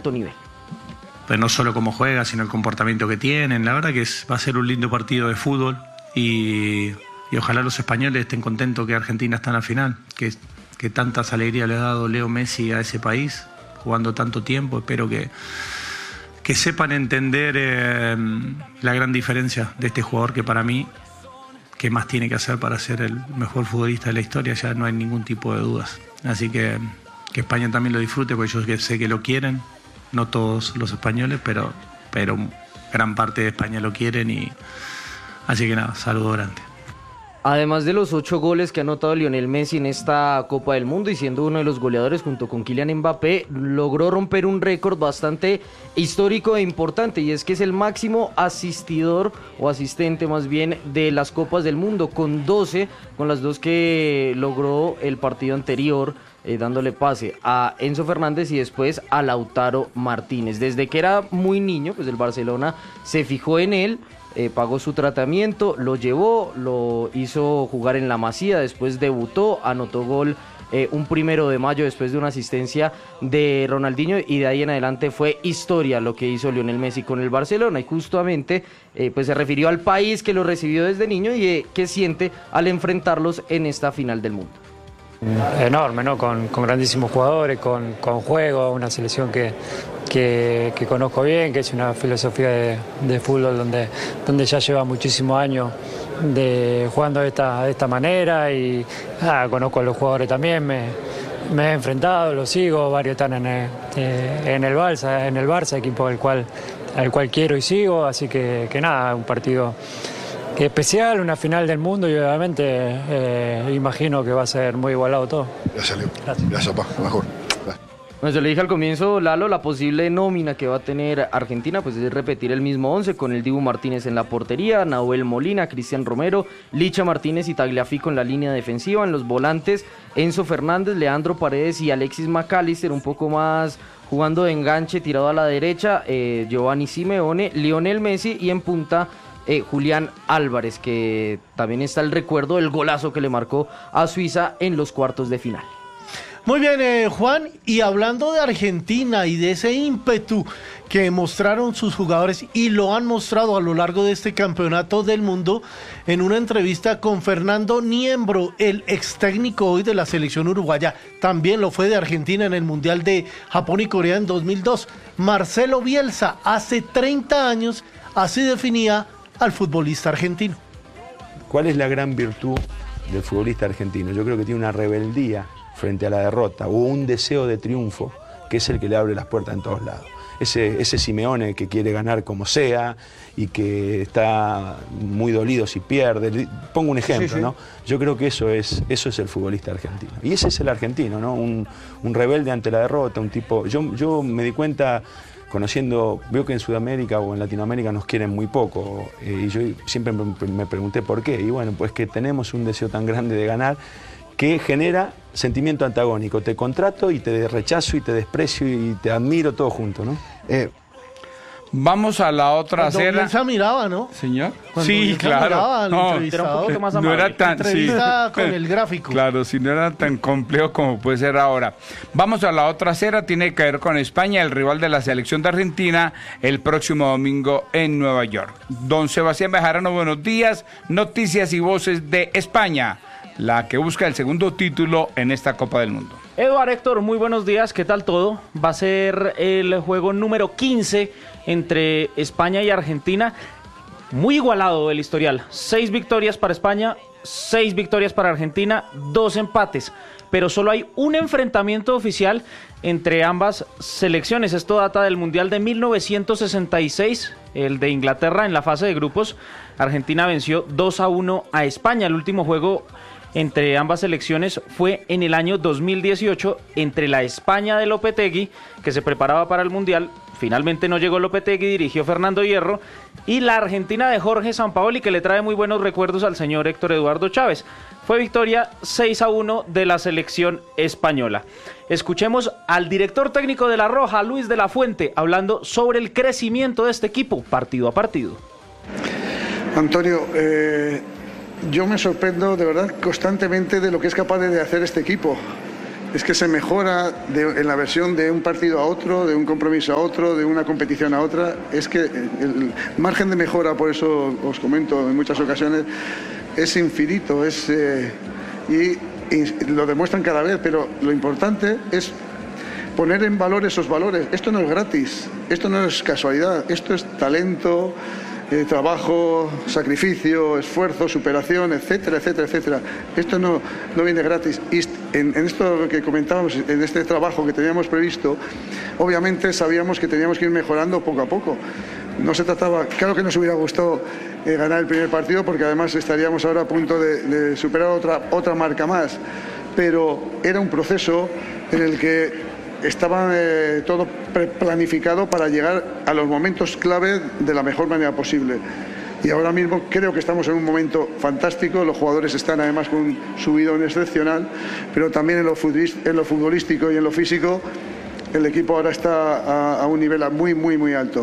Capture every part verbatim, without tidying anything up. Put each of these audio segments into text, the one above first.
alto nivel. Pero no solo cómo juega, sino el comportamiento que tienen. La verdad que es, va a ser un lindo partido de fútbol y, y ojalá los españoles estén contentos que Argentina está en la final, que, que tantas alegrías le ha dado Leo Messi a ese país, jugando tanto tiempo. Espero que, que sepan entender eh, la gran diferencia de este jugador, que para mí, ¿qué más tiene que hacer para ser el mejor futbolista de la historia? Ya no hay ningún tipo de dudas. Así que que España también lo disfrute, porque yo sé que lo quieren. No todos los españoles, pero, pero gran parte de España lo quieren. Y así que nada, saludo grande. Además de los ocho goles que ha anotado Lionel Messi en esta Copa del Mundo y siendo uno de los goleadores junto con Kylian Mbappé, logró romper un récord bastante histórico e importante, y es que es el máximo asistidor o asistente más bien de las Copas del Mundo, con doce, con las dos que logró el partido anterior, eh, dándole pase a Enzo Fernández y después a Lautaro Martínez. Desde que era muy niño, pues el Barcelona se fijó en él, Eh, pagó su tratamiento, lo llevó, lo hizo jugar en la Masía, después debutó, anotó gol eh, un primero de mayo después de una asistencia de Ronaldinho, y de ahí en adelante fue historia lo que hizo Lionel Messi con el Barcelona, y justamente eh, pues se refirió al país que lo recibió desde niño y eh, qué siente al enfrentarlos en esta final del mundo. Enorme, ¿no? Con, con grandísimos jugadores, con, con juego, una selección que, que, que conozco bien, que es una filosofía de, de fútbol donde, donde ya lleva muchísimos años de, jugando de esta, de esta manera, y ah, conozco a los jugadores también, me, me he enfrentado, los sigo, varios están en el, eh, en el Barça, en el Barça, equipo al cual, al cual quiero y sigo, así que, que nada, un partido especial, una final del mundo, y obviamente eh, imagino que va a ser muy igualado todo. Ya salió. Gracias, Gracias papá. Mejor. Bueno, yo le dije al comienzo, Lalo, la posible nómina que va a tener Argentina pues es repetir el mismo once, con el Dibu Martínez en la portería, Nahuel Molina, Cristian Romero, Licha Martínez y Tagliafico en la línea defensiva. En los volantes, Enzo Fernández, Leandro Paredes y Alexis McAllister, un poco más jugando de enganche, tirado a la derecha, eh, Giovanni Simeone, Lionel Messi, y en punta Eh, Julián Álvarez, que también está el recuerdo del golazo que le marcó a Suiza en los cuartos de final. Muy bien, eh, Juan, y hablando de Argentina y de ese ímpetu que mostraron sus jugadores y lo han mostrado a lo largo de este campeonato del mundo, en una entrevista con Fernando Niembro, el ex técnico hoy de la selección uruguaya, también lo fue de Argentina en el Mundial de Japón y Corea en dos mil dos, Marcelo Bielsa, hace treinta años, así definía al futbolista argentino. ¿Cuál es la gran virtud del futbolista argentino? Yo creo que tiene una rebeldía frente a la derrota o un deseo de triunfo que es el que le abre las puertas en todos lados. Ese, ese Simeone que quiere ganar como sea y que está muy dolido si pierde. Pongo un ejemplo, sí, sí. ¿no? Yo creo que eso es, eso es el futbolista argentino. Y ese es el argentino, ¿no? Un, un rebelde ante la derrota, un tipo... Yo, yo me di cuenta... Conociendo, veo que en Sudamérica o en Latinoamérica nos quieren muy poco, eh, y yo siempre me, me pregunté por qué, y bueno, pues que tenemos un deseo tan grande de ganar que genera sentimiento antagónico, te contrato y te rechazo y te desprecio y te admiro todo junto, ¿no? Eh, Vamos a la otra Cuando acera. Bielsa miraba, ¿no? Señor. Cuando sí, Bielsa claro. Miraba al no, era un poquito más no era tan entrevista sí. con el gráfico. Claro, si no era tan complejo como puede ser ahora. Vamos a la otra acera, tiene que ver con España, el rival de la selección de Argentina, el próximo domingo en Nueva York. Don Sebastián Bejarano, buenos días. Noticias y voces de España, la que busca el segundo título en esta Copa del Mundo. Eduardo, Héctor, muy buenos días, ¿qué tal todo? Va a ser el juego número quince entre España y Argentina, muy igualado el historial, seis victorias para España, seis victorias para Argentina, dos empates, pero solo hay un enfrentamiento oficial entre ambas selecciones. Esto data del Mundial de mil novecientos sesenta y seis, el de Inglaterra en la fase de grupos. Argentina venció dos a uno a España. El último juego entre ambas selecciones fue en el año dos mil dieciocho entre la España de Lopetegui, que se preparaba para el Mundial. Finalmente no llegó Lopetegui, dirigió Fernando Hierro, y la Argentina de Jorge Sampaoli, que le trae muy buenos recuerdos al señor Héctor Eduardo Chávez. Fue victoria seis a uno de la selección española. Escuchemos al director técnico de La Roja, Luis de la Fuente, hablando sobre el crecimiento de este equipo, partido a partido. Antonio, eh, yo me sorprendo de verdad constantemente de lo que es capaz de hacer este equipo. es que se mejora de, en la versión de un partido a otro, de un compromiso a otro, de una competición a otra. Es que el margen de mejora, por eso os comento en muchas ocasiones, es infinito, es, eh, y, y lo demuestran cada vez, pero lo importante es poner en valor esos valores. Esto no es gratis, esto no es casualidad, esto es talento, eh, trabajo, sacrificio, esfuerzo, superación, etcétera, etcétera, etcétera. Esto no, no viene gratis. Y en, en esto que comentábamos, en este trabajo que teníamos previsto, obviamente sabíamos que teníamos que ir mejorando poco a poco. No se trataba, claro que nos hubiera gustado eh, ganar el primer partido, porque además estaríamos ahora a punto de, de superar otra, otra marca más, pero era un proceso en el que estaba eh, todo planificado para llegar a los momentos clave de la mejor manera posible. Y ahora mismo creo que estamos en un momento fantástico, los jugadores están además con un subidón excepcional, pero también en lo, en lo futbolístico y en lo físico el equipo ahora está a, a un nivel muy, muy, muy alto.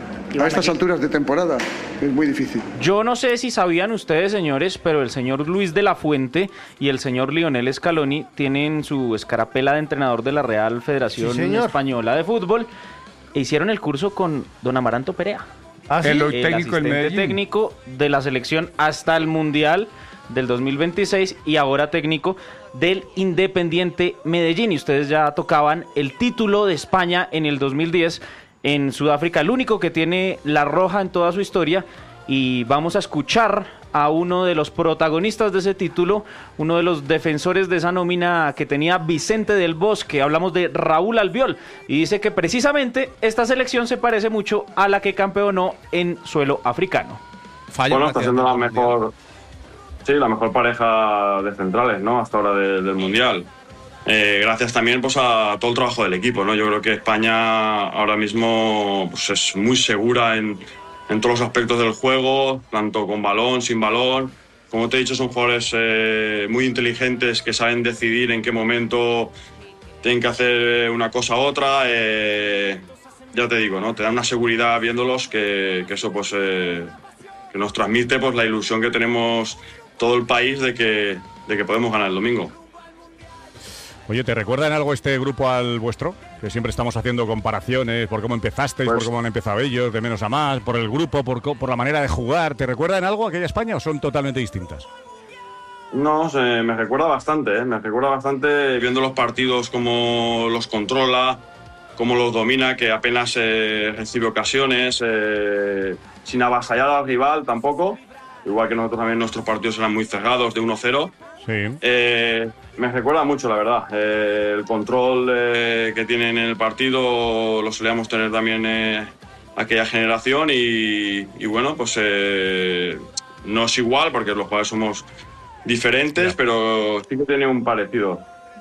A estas alturas de temporada es muy difícil. Yo no sé si sabían ustedes, señores, pero el señor Luis de la Fuente y el señor Lionel Scaloni tienen su escarapela de entrenador de la Real Federación sí, Española de Fútbol e hicieron el curso con don Amaranto Perea. ¿Ah, sí? El, el técnico, asistente el técnico de la selección hasta el Mundial del dos mil veintiséis y ahora técnico del Independiente Medellín. Y ustedes ya tocaban el título de España en el dos mil diez en Sudáfrica, el único que tiene la roja en toda su historia, y vamos a escuchar a uno de los protagonistas de ese título, uno de los defensores de esa nómina que tenía Vicente del Bosque. Hablamos de Raúl Albiol, y dice que precisamente esta selección se parece mucho a la que campeonó en suelo africano. Falla bueno, está siendo la mejor, sí, la mejor pareja de centrales, ¿no?, hasta ahora de, del Mundial. Eh, gracias también pues a todo el trabajo del equipo, ¿no? Yo creo que España ahora mismo pues, es muy segura en, en todos los aspectos del juego, tanto con balón, sin balón. Como te he dicho, son jugadores eh, muy inteligentes que saben decidir en qué momento tienen que hacer una cosa u otra. Eh, ya te digo, ¿no? Te dan una seguridad viéndolos que, que eso pues eh, que nos transmite pues la ilusión que tenemos todo el país de que, de que podemos ganar el domingo. Oye, ¿te recuerda en algo este grupo al vuestro? Que siempre estamos haciendo comparaciones por cómo empezasteis, pues, por cómo han empezado ellos, de menos a más, por el grupo, por, por la manera de jugar. ¿Te recuerda en algo aquella España o son totalmente distintas? No, se, me recuerda bastante, ¿eh? Me recuerda bastante viendo los partidos, cómo los controla, cómo los domina, que apenas eh, recibe ocasiones, eh, sin avasallar al rival tampoco. Igual que nosotros también nuestros partidos eran muy cerrados, de uno cero. Sí. Eh, me recuerda mucho, la verdad. Eh, el control eh, que tienen en el partido lo solíamos tener también eh, aquella generación y, y bueno, pues eh, no es igual porque los jugadores somos diferentes, yeah. pero sí que tiene un parecido.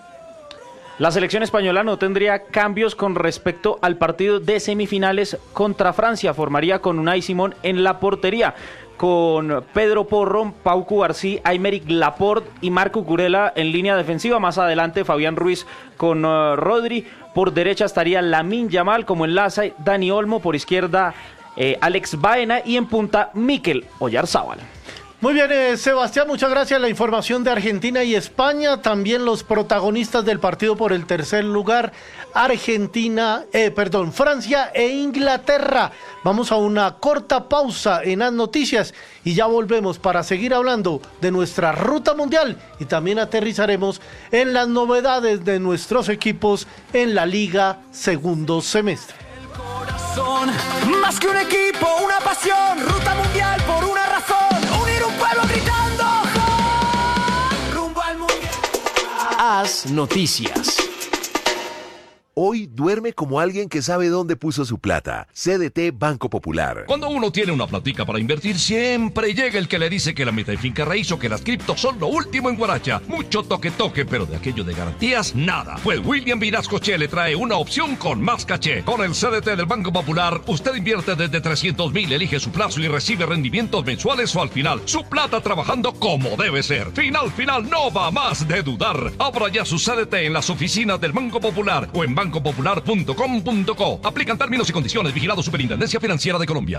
La selección española no tendría cambios con respecto al partido de semifinales contra Francia. Formaría con Unai Simón en la portería, con Pedro Porro, Pau Cubarsí, Aymeric Laporte y Marco Cucurella en línea defensiva. Más adelante Fabián Ruiz con uh, Rodri. Por derecha estaría Lamine Yamal como enlace, Dani Olmo por izquierda, eh, Alex Baena, y en punta Mikel Oyarzábal. Muy bien, eh, Sebastián, muchas gracias. La información de Argentina y España, también los protagonistas del partido por el tercer lugar, Argentina, eh, perdón, Francia e Inglaterra. Vamos a una corta pausa en las noticias y ya volvemos para seguir hablando de nuestra ruta mundial y también aterrizaremos en las novedades de nuestros equipos en la Liga segundo semestre. El corazón, más que un equipo, una pasión, ruta mundial por una razón, unir un pueblo gritando rumbo al mundial. Haz noticias. Hoy duerme como alguien que sabe dónde puso su plata. C D T Banco Popular. Cuando uno tiene una platica para invertir, siempre llega el que le dice que la meta de finca raíz o que las criptos son lo último en Guaracha. Mucho toque toque, pero de aquello de garantías, nada. Pues William Vinascoche le trae una opción con más caché. Con el C D T del Banco Popular, usted invierte desde trescientos mil, elige su plazo y recibe rendimientos mensuales o al final. Su plata trabajando como debe ser. Final, final, no va más de dudar. Abra ya su C D T en las oficinas del Banco Popular o en banco popular punto com punto co. Aplican términos y condiciones. Vigilado Superintendencia Financiera de Colombia.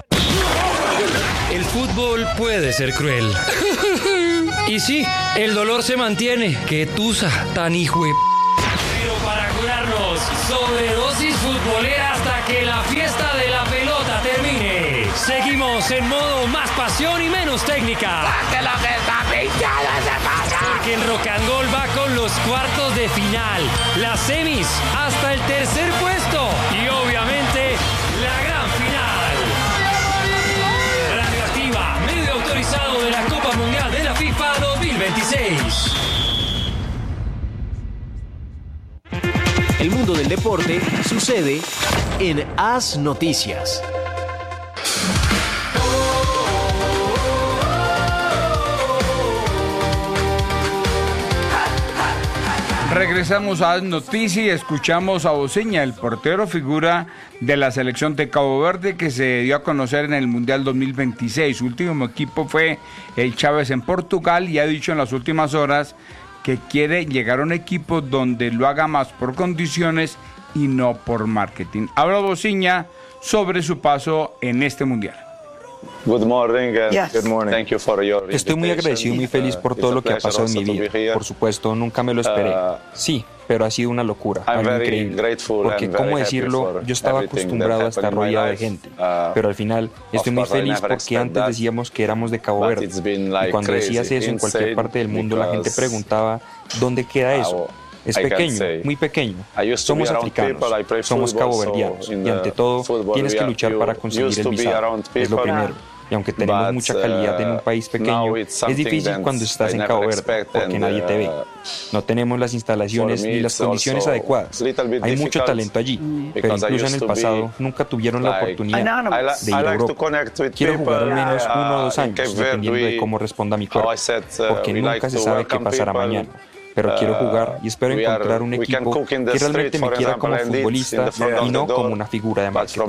El fútbol puede ser cruel. Y sí, el dolor se mantiene. Qué tusa tan hijo de... Sobredosis futbolera hasta que la fiesta de la pelota termine. Seguimos en modo más pasión y menos técnica. Porque el Rock and Roll va con los cuartos de final, las semis hasta el tercer puesto y obviamente la gran final. Radioactiva, medio autorizado de la Copa Mundial de la FIFA dos mil veintiséis. El mundo del deporte sucede en As Noticias. Regresamos a Noticias y escuchamos a Bociña, el portero figura de la selección de Cabo Verde que se dio a conocer en el Mundial dos mil veintiséis. Su último equipo fue el Chaves en Portugal y ha dicho en las últimas horas que quiere llegar a un equipo donde lo haga más por condiciones y no por marketing. Habla Bociña sobre su paso en este Mundial. Good morning and yes. Good morning. Thank you for your Estoy muy agradecido y muy feliz por todo lo que ha pasado en mi vida. Por supuesto, nunca me lo esperé. Sí, pero ha sido una locura, algo increíble. Porque, ¿cómo decirlo? Yo estaba acostumbrado a estar rodeado de gente. Pero al final, estoy muy feliz porque antes decíamos que éramos de Cabo Verde. Y cuando decías eso en cualquier parte del mundo, la gente preguntaba, ¿dónde queda eso? Es pequeño, muy pequeño. Somos africanos, somos caboverdianos y ante todo tienes que luchar para conseguir el visado. Es lo primero. Y aunque tenemos mucha calidad en un país pequeño, es difícil cuando estás en Cabo Verde porque nadie te ve. No tenemos las instalaciones ni las condiciones adecuadas. Hay mucho talento allí, pero incluso en el pasado nunca tuvieron la oportunidad de ir a Europa. Quiero jugar al menos uno o dos años, dependiendo de cómo responda mi cuerpo, porque nunca se sabe qué pasará mañana. Pero quiero jugar y espero encontrar un equipo que realmente me quiera como futbolista y no como una figura de marketing.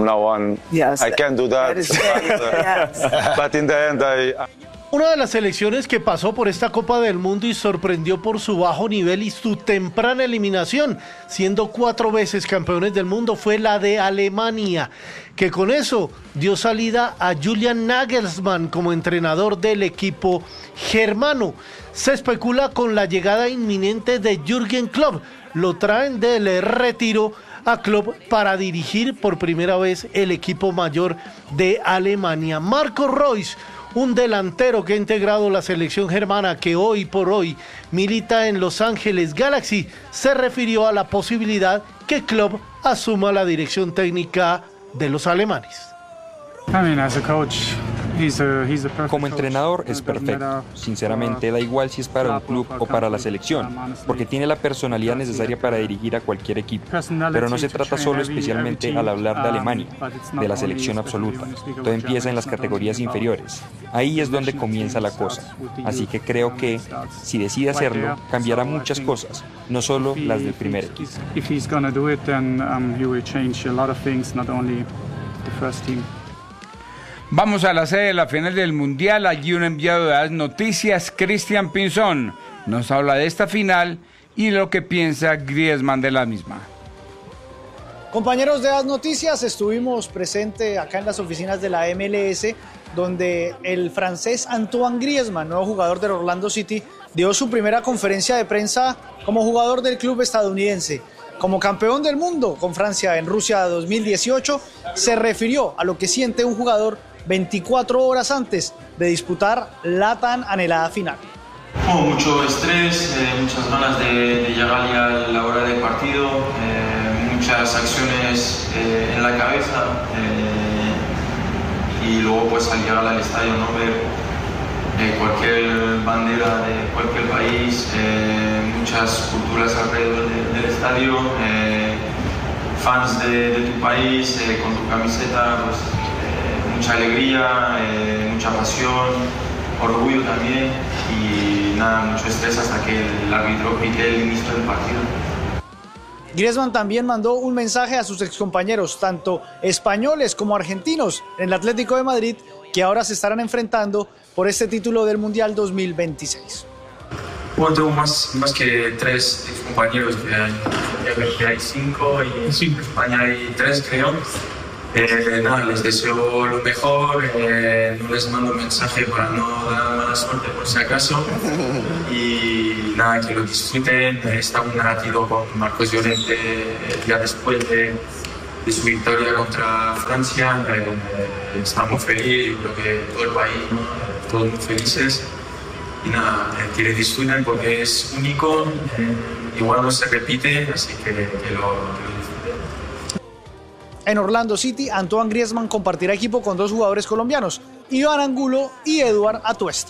Una de las selecciones que pasó por esta Copa del Mundo y sorprendió por su bajo nivel y su temprana eliminación, siendo cuatro veces campeones del mundo, fue la de Alemania, que con eso dio salida a Julian Nagelsmann como entrenador del equipo germano. Se especula con la llegada inminente de Jürgen Klopp. Lo traen del retiro a Klopp para dirigir por primera vez el equipo mayor de Alemania. Marco Reus, un delantero que ha integrado la selección germana que hoy por hoy milita en Los Ángeles Galaxy, se refirió a la posibilidad que Klopp asuma la dirección técnica de los alemanes. Como entrenador es perfecto. Sinceramente, da igual si es para un club o para la selección, porque tiene la personalidad necesaria para dirigir a cualquier equipo. Pero no se trata solo especialmente al hablar de Alemania, de la selección absoluta. Todo empieza en las categorías inferiores. Ahí es donde comienza la cosa. Así que creo que, si decide hacerlo, cambiará muchas cosas, no solo las del primer equipo. Vamos a la sede de la final del Mundial. Allí un enviado de As Noticias, Cristian Pinzón, nos habla de esta final y lo que piensa Griezmann de la misma. Compañeros de As Noticias, estuvimos presentes acá en las oficinas de la M L S, donde el francés Antoine Griezmann, nuevo jugador del Orlando City, dio su primera conferencia de prensa como jugador del club estadounidense. Como campeón del mundo con Francia en Rusia dos mil dieciocho, se refirió a lo que siente un jugador veinticuatro horas antes de disputar la tan anhelada final. Oh, mucho estrés, eh, muchas ganas de, de llegar ya a la hora del partido, eh, muchas acciones eh, en la cabeza eh, y luego pues al llegar al estadio, ¿no? Ver eh, cualquier bandera de cualquier país, eh, muchas culturas alrededor de, del estadio, eh, fans de, de tu país eh, con tu camiseta, pues, eh, mucha alegría, eh, mucha pasión, orgullo también y nada, mucho estrés hasta que el árbitro pite el inicio del partido. Griezmann también mandó un mensaje a sus excompañeros, tanto españoles como argentinos, en el Atlético de Madrid, que ahora se estarán enfrentando por este título del Mundial dos mil veintiséis. Bueno, tengo más, más que tres compañeros, que hay, que hay cinco y en España hay tres, creo. Eh, nada, les deseo lo mejor, eh, no les mando un mensaje para no dar mala suerte por si acaso y nada, que lo disfruten. Está muy narrativo con Marcos Llorente eh, ya después de, de su victoria contra Francia. Eh, estamos felices, creo que todo el país, ¿no? Todos muy felices. Y nada, eh, que le disfruten porque es único, eh, igual no se repite, así que, que, lo, que lo disfruten. En Orlando City, Antoine Griezmann compartirá equipo con dos jugadores colombianos, Iván Angulo y Eduard Atuesta.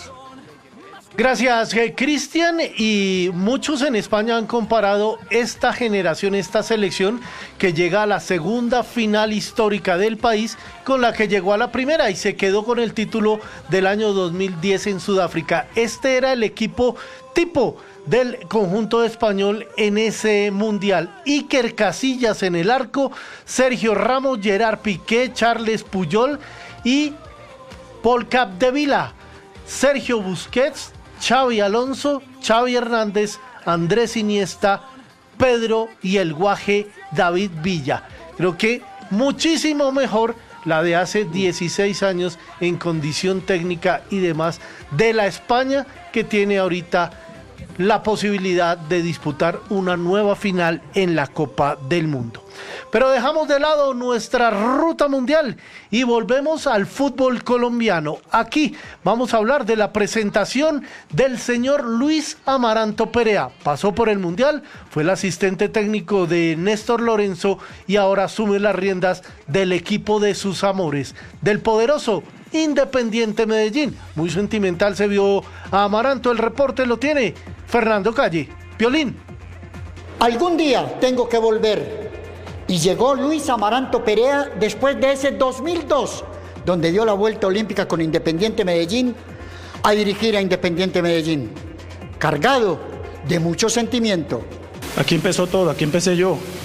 Gracias, eh, Cristian. Y muchos en España han comparado esta generación, esta selección que llega a la segunda final histórica del país con la que llegó a la primera y se quedó con el título del año dos mil diez en Sudáfrica. Este era el equipo tipo del conjunto español en ese mundial. Iker Casillas en el arco, Sergio Ramos, Gerard Piqué, Charles Puyol y Paul Capdevila, Sergio Busquets, Xavi Alonso, Xavi Hernández, Andrés Iniesta, Pedro y el guaje David Villa. Creo que muchísimo mejor la de hace dieciséis años en condición técnica y demás de la España que tiene ahorita la posibilidad de disputar una nueva final en la Copa del Mundo. Pero dejamos de lado nuestra ruta mundial y volvemos al fútbol colombiano. Aquí vamos a hablar de la presentación del señor Luis Amaranto Perea. Pasó por el mundial, fue el asistente técnico de Néstor Lorenzo y ahora asume las riendas del equipo de sus amores, del poderoso Independiente Medellín. Muy sentimental se vio a Amaranto. El reporte lo tiene Fernando Calle. Piolín. Algún día tengo que volver. Y llegó Luis Amaranto Perea después de ese dos mil dos, donde dio la vuelta olímpica con Independiente Medellín, a dirigir a Independiente Medellín, cargado de mucho sentimiento. Aquí empezó todo, aquí empecé yo.